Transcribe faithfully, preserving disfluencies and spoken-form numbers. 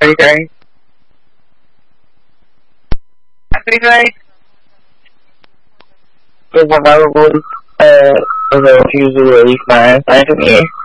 thirty-three. thirty-three. Is available, uh, is a refusal to release my assignment to me.